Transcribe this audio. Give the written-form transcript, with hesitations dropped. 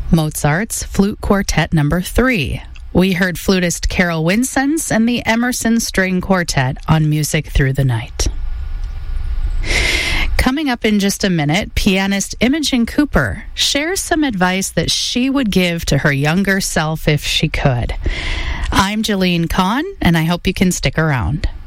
Mozart's Flute Quartet Number 3. We heard flutist Carol Winsons and the Emerson String Quartet on Music Through the Night. Coming up in just a minute, pianist Imogen Cooper shares some advice that she would give to her younger self if she could. I'm Jeline Kahn, and I hope you can stick around.